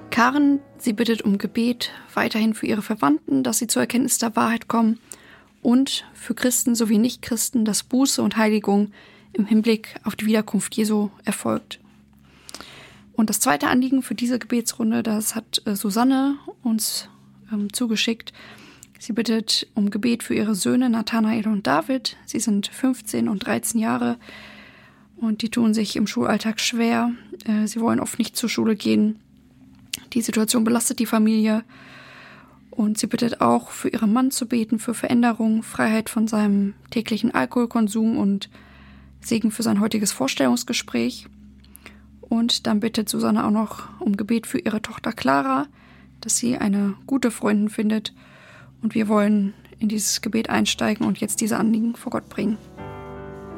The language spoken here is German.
Karen, sie bittet um Gebet weiterhin für ihre Verwandten, dass sie zur Erkenntnis der Wahrheit kommen und für Christen sowie Nichtchristen, dass Buße und Heiligung im Hinblick auf die Wiederkunft Jesu erfolgt. Und das zweite Anliegen für diese Gebetsrunde, das hat Susanne uns zugeschickt. Sie bittet um Gebet für ihre Söhne Nathanael und David. Sie sind 15 und 13 Jahre und die tun sich im Schulalltag schwer. Sie wollen oft nicht zur Schule gehen. Die Situation belastet die Familie. Und sie bittet auch für ihren Mann zu beten, für Veränderung, Freiheit von seinem täglichen Alkoholkonsum und Segen für sein heutiges Vorstellungsgespräch. Und dann bittet Susanne auch noch um Gebet für ihre Tochter Clara, dass sie eine gute Freundin findet. Und wir wollen in dieses Gebet einsteigen und jetzt diese Anliegen vor Gott bringen.